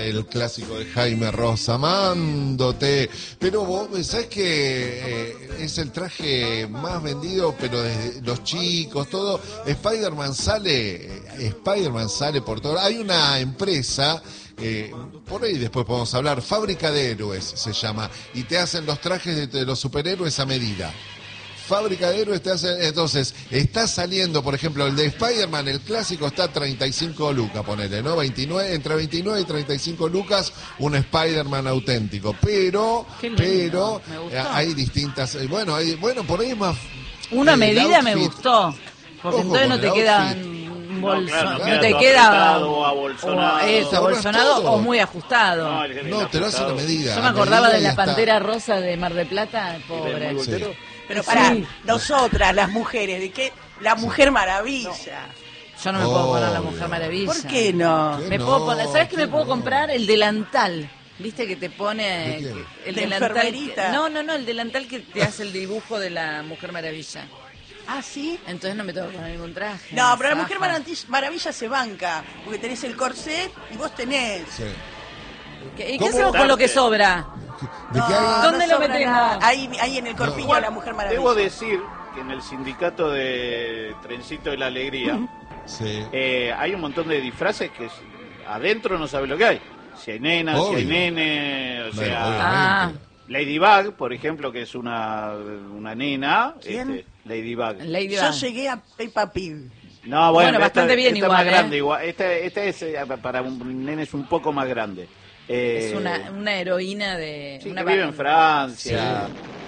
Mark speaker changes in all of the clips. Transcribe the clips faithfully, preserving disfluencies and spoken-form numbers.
Speaker 1: El clásico de Jaime Ross, amándote. Pero vos, ¿sabés que eh, es el traje más vendido, pero desde los chicos, todo? Spider-Man sale, eh, Spider-Man sale por todo. Hay una empresa, eh, por ahí después podemos hablar, Fábrica de Héroes se llama, y te hacen los trajes de, de los superhéroes a medida. Fábrica de Héroes te hace, entonces, está saliendo, por ejemplo, el de Spider-Man, el clásico está a treinta y cinco lucas, ponele, ¿no? veintinueve, entre veintinueve y treinta y cinco lucas, un Spider-Man auténtico, pero, pero, eh, hay distintas, eh, bueno, hay, bueno, por ahí es más...
Speaker 2: Una
Speaker 1: eh,
Speaker 2: medida
Speaker 1: outfit,
Speaker 2: me gustó, porque
Speaker 1: ojo,
Speaker 2: entonces no te queda...
Speaker 3: No, claro, no,
Speaker 2: no te
Speaker 3: queda
Speaker 2: queda
Speaker 3: o abolsonado,
Speaker 2: o eso, abolsonado o muy ajustado.
Speaker 3: No, el, el
Speaker 1: no te lo hace una medida.
Speaker 2: Yo me acordaba de la
Speaker 1: está.
Speaker 2: Pantera Rosa de Mar del Plata, pobre.
Speaker 1: Sí.
Speaker 4: Pero para
Speaker 2: Sí.
Speaker 4: nosotras, las mujeres, ¿de qué? La Mujer Maravilla.
Speaker 2: Yo no me puedo poner la
Speaker 1: Obvio.
Speaker 2: Mujer Maravilla.
Speaker 4: ¿Por qué no?
Speaker 1: ¿Qué
Speaker 2: Me
Speaker 1: no?
Speaker 2: puedo poner, ¿sabes qué me
Speaker 1: ¿Qué
Speaker 2: puedo
Speaker 1: no?
Speaker 2: comprar? El delantal. ¿Viste que te
Speaker 1: ¿De
Speaker 2: pone
Speaker 1: quién?
Speaker 2: el
Speaker 4: ¿De
Speaker 2: delantal?
Speaker 4: enfermerita?
Speaker 2: Que- no, no, no, el delantal que te hace el dibujo de la Mujer Maravilla.
Speaker 4: ¿Ah, sí?
Speaker 2: Entonces no me tengo que poner ningún traje.
Speaker 4: No, pero la
Speaker 2: Zafa.
Speaker 4: Mujer Maravilla, Maravilla se banca, porque tenés el corset y vos tenés.
Speaker 1: Sí.
Speaker 2: ¿Qué- ¿Y qué
Speaker 1: ¿Cómo?
Speaker 2: hacemos con lo que sobra?
Speaker 1: ¿De
Speaker 4: No,
Speaker 1: qué hay?
Speaker 2: ¿Dónde lo
Speaker 4: sobra
Speaker 2: metemos?
Speaker 4: nada. Ahí, ahí en el corpiño
Speaker 1: No.
Speaker 4: de la Mujer Maravilla.
Speaker 3: Debo decir que en el sindicato de Trencito de la Alegría
Speaker 1: Sí.
Speaker 3: eh, hay un montón de disfraces que es- adentro no sabe lo que hay. Si hay nenas, si hay
Speaker 1: Obvio.
Speaker 3: nene, o
Speaker 1: Bueno,
Speaker 3: sea...
Speaker 2: Ah.
Speaker 1: obviamente.
Speaker 3: Ladybug, por ejemplo, que es una, una nena.
Speaker 4: ¿Quién?
Speaker 3: Este, Ladybug.
Speaker 2: Lady
Speaker 4: Yo
Speaker 2: Gaga.
Speaker 4: llegué a Peppa Pig.
Speaker 3: No, bueno,
Speaker 2: Bueno,
Speaker 3: esta-
Speaker 2: bastante bien
Speaker 3: esta
Speaker 2: igual,
Speaker 3: más
Speaker 2: ¿eh?
Speaker 3: grande, igual. Esta, esta es eh, para un nene es un poco más grande. Eh,
Speaker 2: Es una, una heroína de...
Speaker 3: sí,
Speaker 2: una
Speaker 3: que vive en
Speaker 2: ba-
Speaker 3: Francia.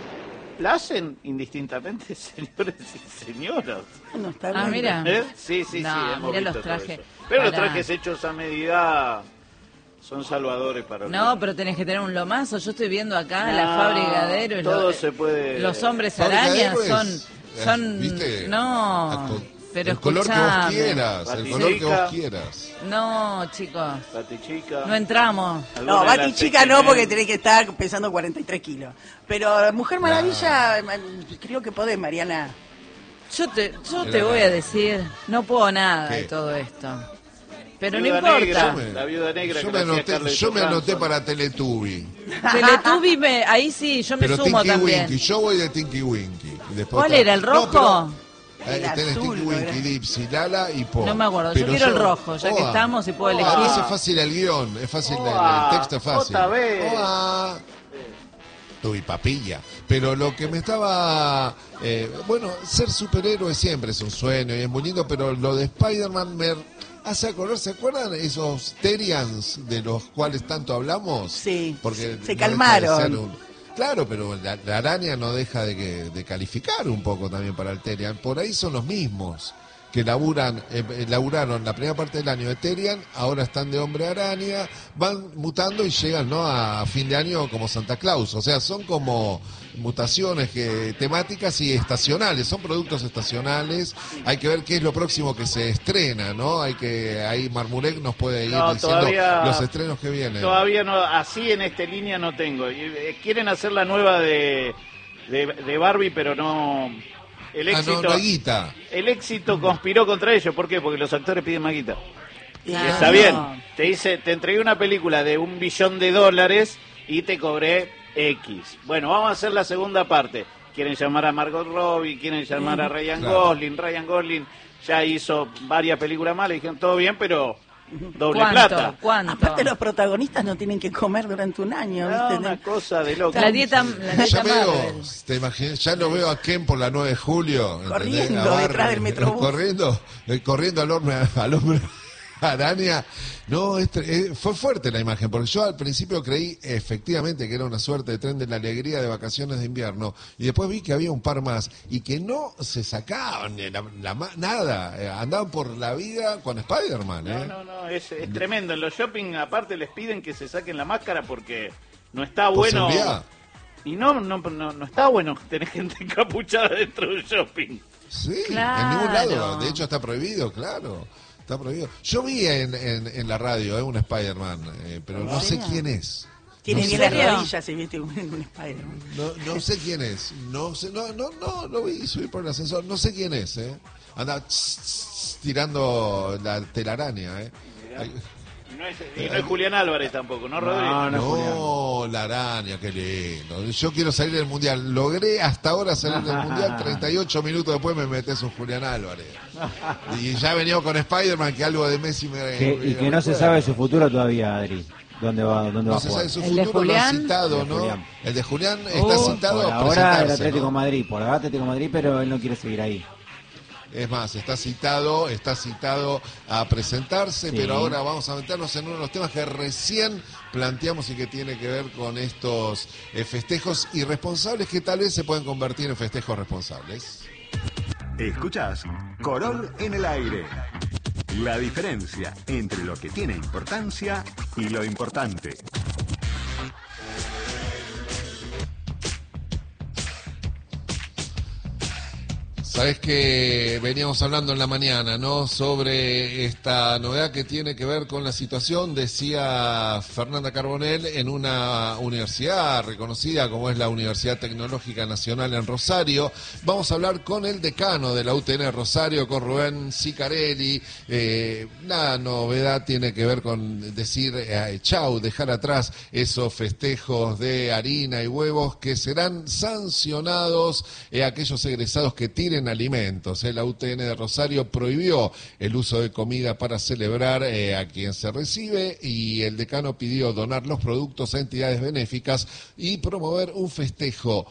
Speaker 3: La hacen indistintamente, señores y señoras.
Speaker 4: No está
Speaker 2: Ah,
Speaker 4: bien.
Speaker 2: mira.
Speaker 3: ¿Eh? Sí, sí,
Speaker 2: No,
Speaker 3: sí, hemos
Speaker 2: mirá
Speaker 3: visto
Speaker 2: los
Speaker 3: todo
Speaker 2: trajes.
Speaker 3: eso. Pero los
Speaker 2: Pará.
Speaker 3: trajes hechos a medida son salvadores para
Speaker 2: No, pero tenés que tener un lomazo. Yo estoy viendo acá
Speaker 3: No,
Speaker 2: la fábrica de héroes.
Speaker 3: todo
Speaker 2: lo-
Speaker 3: se puede-
Speaker 2: Los hombres
Speaker 1: Fábrica de
Speaker 2: arañas
Speaker 1: Héroes,
Speaker 2: son...
Speaker 1: eh,
Speaker 2: son
Speaker 1: ¿viste?
Speaker 2: No,
Speaker 1: A co-
Speaker 2: pero
Speaker 1: el color que vos
Speaker 2: escuchame.
Speaker 1: quieras, el color que
Speaker 3: Batichica.
Speaker 1: vos quieras.
Speaker 2: No, chicos,
Speaker 3: Batichica.
Speaker 2: no entramos.
Speaker 3: alguna
Speaker 4: No,
Speaker 3: de
Speaker 4: Bati
Speaker 3: las
Speaker 4: chica no,
Speaker 3: X-Men.
Speaker 4: porque tenés que estar pesando cuarenta y tres kilos. Pero Mujer Maravilla, eh, creo que podés, Mariana.
Speaker 2: Yo te, yo
Speaker 1: Era
Speaker 2: te voy
Speaker 1: nada.
Speaker 2: a decir, no puedo nada
Speaker 1: ¿Qué?
Speaker 2: de todo esto. Pero no
Speaker 3: Viuda
Speaker 2: importa.
Speaker 3: Negra.
Speaker 1: me-
Speaker 3: La Viuda Negra
Speaker 1: yo
Speaker 3: que
Speaker 1: me
Speaker 3: la hacía
Speaker 1: anoté,
Speaker 3: Scarlett
Speaker 1: yo me anoté
Speaker 3: Johansson.
Speaker 1: para Teletubby.
Speaker 2: Teletubby, me, ahí sí, yo me
Speaker 1: Pero
Speaker 2: sumo
Speaker 1: Tinky
Speaker 2: también.
Speaker 1: Winky, yo voy de Tinky Winky. Y después
Speaker 2: ¿Cuál
Speaker 1: está-
Speaker 2: era, el
Speaker 1: No,
Speaker 2: rojo?
Speaker 1: pero, eh,
Speaker 4: El
Speaker 1: tenés
Speaker 4: azul,
Speaker 1: Tinky
Speaker 4: ¿no
Speaker 1: Winky,
Speaker 4: era?
Speaker 1: Dipsy, Lala y Po.
Speaker 2: No me acuerdo, yo
Speaker 1: Pero
Speaker 2: quiero el rojo, ya que
Speaker 1: Oa.
Speaker 2: estamos y puedo
Speaker 1: Oa,
Speaker 2: elegir.
Speaker 1: a mí es fácil el guión, es fácil, el-
Speaker 3: Oa,
Speaker 1: el texto es fácil.
Speaker 3: otra vez.
Speaker 1: Oa. Tuve papilla. Pero lo que me estaba... eh, bueno, ser superhéroe siempre es un sueño y es muy lindo, pero lo de Spider-Man me hace acordar, ¿se acuerdan esos Terians de los cuales tanto hablamos?
Speaker 4: Sí,
Speaker 1: Porque
Speaker 4: se
Speaker 1: no deja de
Speaker 4: calmaron.
Speaker 1: ser un- Claro, pero la, la araña no deja de, que, de calificar un poco también para el Terian. Por ahí son los mismos que laburan, eh, eh, laburaron la primera parte del año de Terian, ahora están de Hombre Araña, van mutando y llegan, ¿no?, a fin de año como Santa Claus. O sea, son como mutaciones que, temáticas y estacionales, son productos estacionales. Hay que ver qué es lo próximo que se estrena, ¿no? Hay que, ahí Marmurek nos puede ir
Speaker 3: No,
Speaker 1: diciendo
Speaker 3: todavía-
Speaker 1: los estrenos que vienen.
Speaker 3: Todavía no, así en esta línea no tengo. Y, eh, Quieren hacer la nueva de, de, de Barbie, pero no... El
Speaker 1: Ah,
Speaker 3: éxito,
Speaker 1: no, no hay guita.
Speaker 3: el éxito conspiró contra ellos. ¿Por qué? Porque los actores piden más guita. Y
Speaker 2: Claro.
Speaker 3: está bien. Te dice, te entregué una película de un billón de dólares y te cobré X. Bueno, vamos a hacer la segunda parte. Quieren llamar a Margot Robbie, quieren llamar a Ryan
Speaker 1: Claro.
Speaker 3: Gosling. Ryan Gosling ya hizo varias películas más. Le dijeron, todo bien, pero doble
Speaker 2: ¿Cuánto?
Speaker 3: plata.
Speaker 2: ¿Cuánto?
Speaker 4: Aparte los protagonistas no tienen que comer durante un año,
Speaker 3: No,
Speaker 4: ¿viste?
Speaker 3: una cosa de loco.
Speaker 2: La dieta, la dieta
Speaker 1: Ya veo,
Speaker 2: Marvel.
Speaker 1: te imaginas, ya lo veo a Ken por la nueve de julio. ¿entendés?
Speaker 4: Corriendo
Speaker 1: A Barry,
Speaker 4: detrás del Metrobús.
Speaker 1: Corriendo, eh, corriendo al hombre, al hombre araña. No, es tre- eh, fue fuerte la imagen, porque yo al principio creí efectivamente que era una suerte de tren de la alegría de vacaciones de invierno, y después vi que había un par más, y que no se sacaban ni la- la ma- nada, eh, andaban por la vida con Spider-Man.
Speaker 3: No,
Speaker 1: ¿eh?
Speaker 3: no, no, es, es tremendo. En los shopping aparte les piden que se saquen la máscara porque no está
Speaker 1: Por
Speaker 3: bueno.
Speaker 1: seguridad.
Speaker 3: Y no, no, no, no está bueno tener gente encapuchada dentro del shopping.
Speaker 1: Sí,
Speaker 2: Claro.
Speaker 1: en ningún lado. De hecho, está prohibido, claro. Está prohibido. Yo vi en, en, en la radio eh, un Spider-Man, eh, pero no sé quién es.
Speaker 4: Tiene
Speaker 1: No
Speaker 4: bien
Speaker 1: sé.
Speaker 4: las
Speaker 2: serio?
Speaker 4: rodillas y viste un, un Spider-Man.
Speaker 1: No, no sé quién es. No sé, no, no, no, lo vi subir por el ascensor. No sé quién es, ¿eh? Anda tss, tss, tirando la telaraña, ¿eh? Ay,
Speaker 3: No es, y no es Julián Álvarez tampoco, ¿no, Rodríguez?
Speaker 5: No, no es Julián.
Speaker 1: No, la araña, qué lindo. Yo quiero salir del Mundial. Logré hasta ahora salir del Mundial. treinta y ocho minutos después me metes un Julián Álvarez. Y ya he venido con Spider-Man, que algo de Messi me...
Speaker 5: Que, y que no se sabe su futuro todavía, Adri. ¿Dónde va, dónde va
Speaker 1: No
Speaker 5: a
Speaker 1: se
Speaker 5: jugar?
Speaker 1: sabe su
Speaker 2: ¿El de
Speaker 1: futuro, lo han
Speaker 2: Julián?
Speaker 1: citado,
Speaker 5: El de
Speaker 1: ¿no?
Speaker 5: Julián.
Speaker 1: El de Julián está
Speaker 2: Oh.
Speaker 1: citado
Speaker 5: Por
Speaker 1: a
Speaker 5: ahora el
Speaker 1: presentarse,
Speaker 5: Atlético
Speaker 1: ¿no?
Speaker 5: Madrid, por ahora Atlético Madrid, pero él no quiere seguir ahí.
Speaker 1: Es más, está citado, está citado a presentarse,
Speaker 5: Sí.
Speaker 1: pero ahora vamos a meternos en uno de los temas que recién planteamos y que tiene que ver con estos eh, festejos irresponsables que tal vez se pueden convertir en festejos responsables.
Speaker 6: Escuchás Corol en el aire. La diferencia entre lo que tiene importancia y lo importante.
Speaker 1: Sabés que veníamos hablando en la mañana, ¿no? Sobre esta novedad que tiene que ver con la situación, decía Fernanda Carbonell, en una universidad reconocida como es la Universidad Tecnológica Nacional en Rosario. Vamos a hablar con el decano de la U T N Rosario, con Rubén Sicarelli. Eh, la novedad tiene que ver con decir eh, chau, dejar atrás esos festejos de harina y huevos que serán sancionados eh, aquellos egresados que tiren alimentos. La U T N de Rosario prohibió el uso de comida para celebrar eh, a quien se recibe, y el decano pidió donar los productos a entidades benéficas y promover un festejo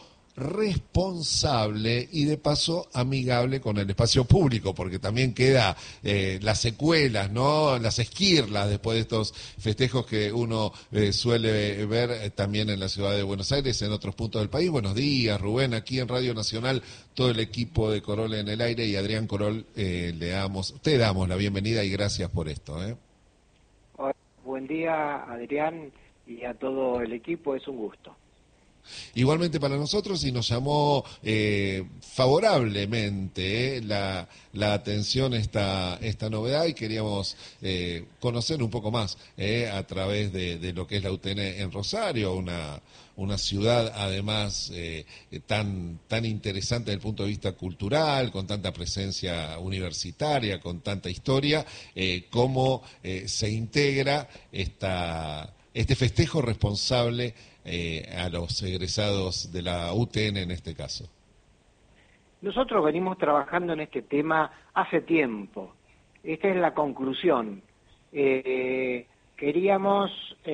Speaker 1: responsable y de paso amigable con el espacio público, porque también queda eh, las secuelas, ¿no? Las esquirlas después de estos festejos que uno eh, suele ver eh, también en la ciudad de Buenos Aires, en otros puntos del país. Buenos días, Rubén, aquí en Radio Nacional, todo el equipo de Corol en el aire, y Adrián Corol, eh, le damos, te damos la bienvenida y gracias por esto, ¿eh?
Speaker 7: Hola, buen día, Adrián, y a todo el equipo, es un gusto.
Speaker 1: Igualmente para nosotros, y nos llamó eh, favorablemente eh, la, la atención esta, esta novedad, y queríamos eh, conocer un poco más eh, a través de, de lo que es la U T N en Rosario, una, una ciudad además eh, tan, tan interesante desde el punto de vista cultural, con tanta presencia universitaria, con tanta historia, eh, cómo eh, se integra esta, este festejo responsable Eh, a los egresados de la U T N en este caso.
Speaker 7: Nosotros venimos trabajando en este tema hace tiempo. Esta es la conclusión. Eh, queríamos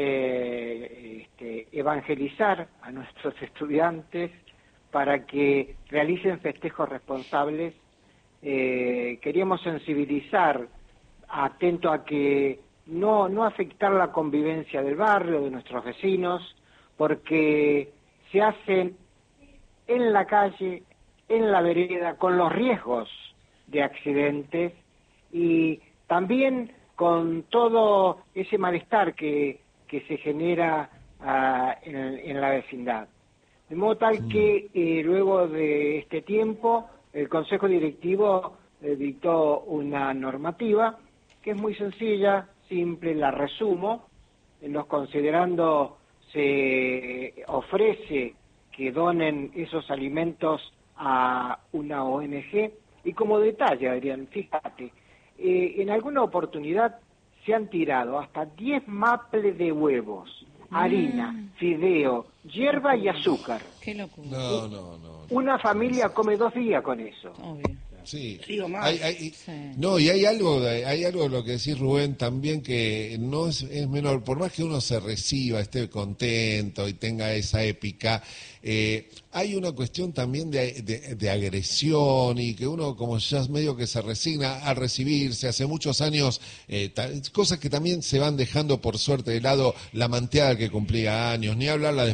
Speaker 7: eh, este, evangelizar a nuestros estudiantes para que realicen festejos responsables. Eh, queríamos sensibilizar, atento a que no, no afectar la convivencia del barrio, de nuestros vecinos, porque se hacen en la calle, en la vereda, con los riesgos de accidentes y también con todo ese malestar que, que se genera uh, en, en la vecindad. De modo tal que eh, luego de este tiempo el Consejo Directivo eh, dictó una normativa que es muy sencilla, simple, la resumo, en los considerando se ofrece que donen esos alimentos a una O N G, y como detalle, Adrián, fíjate, eh, en alguna oportunidad se han tirado hasta diez maples de huevos, mm. harina, fideo, hierba y azúcar.
Speaker 2: Qué locura.
Speaker 1: No, no, no.
Speaker 7: Una
Speaker 1: no,
Speaker 7: familia
Speaker 1: no.
Speaker 7: come dos días con eso.
Speaker 2: Obvio.
Speaker 1: Sí,
Speaker 4: Sí, o más.
Speaker 1: hay, hay,
Speaker 2: Sí.
Speaker 1: no, y hay algo, de, hay algo de lo que decís, Rubén, también que no es, es menor, por más que uno se reciba, esté contento y tenga esa épica, eh, hay una cuestión también de, de, de agresión, y que uno como ya es medio que se resigna a recibirse, hace muchos años, eh, ta, cosas que también se van dejando por suerte de lado, la manteada que cumplía años, ni hablar la